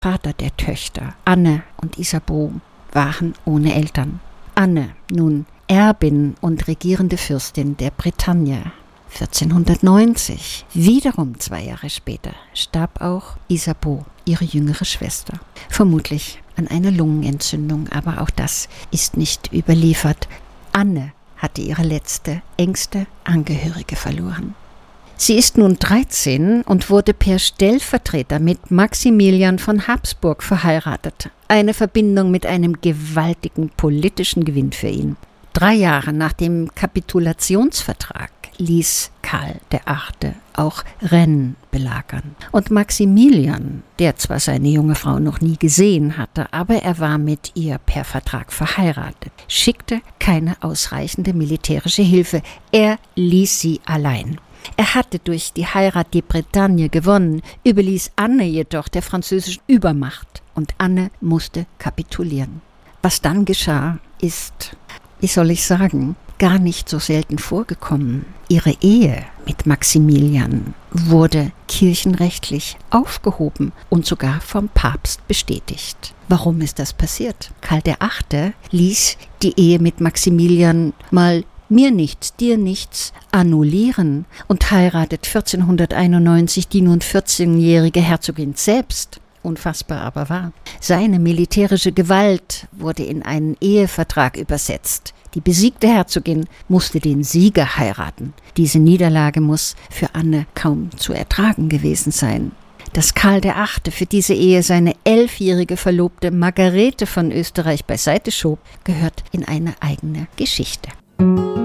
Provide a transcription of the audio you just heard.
Vater der Töchter, Anne und Isabeau, waren ohne Eltern. Anne, nun Erbin und regierende Fürstin der Bretagne. 1490, wiederum 2 Jahre später, starb auch Isabeau, ihre jüngere Schwester. Vermutlich an einer Lungenentzündung, aber auch das ist nicht überliefert. Anne hatte ihre letzte, engste Angehörige verloren. Sie ist nun 13 und wurde per Stellvertreter mit Maximilian von Habsburg verheiratet. Eine Verbindung mit einem gewaltigen politischen Gewinn für ihn. 3 Jahre nach dem Kapitulationsvertrag ließ Karl VIII. Auch Rennes belagern. Und Maximilian, der zwar seine junge Frau noch nie gesehen hatte, aber er war mit ihr per Vertrag verheiratet, schickte keine ausreichende militärische Hilfe. Er ließ sie allein. Er hatte durch die Heirat die Bretagne gewonnen, überließ Anne jedoch der französischen Übermacht und Anne musste kapitulieren. Was dann geschah, ist, wie soll ich sagen, gar nicht so selten vorgekommen. Ihre Ehe mit Maximilian wurde kirchenrechtlich aufgehoben und sogar vom Papst bestätigt. Warum ist das passiert? Karl VIII. Ließ die Ehe mit Maximilian mal mir nichts, dir nichts annullieren und heiratet 1491 die nun 14-jährige Herzogin selbst. Unfassbar aber wahr. Seine militärische Gewalt wurde in einen Ehevertrag übersetzt. Die besiegte Herzogin musste den Sieger heiraten. Diese Niederlage muss für Anne kaum zu ertragen gewesen sein. Dass Karl VIII. Für diese Ehe seine 11-jährige Verlobte Margarete von Österreich beiseite schob, gehört in eine eigene Geschichte.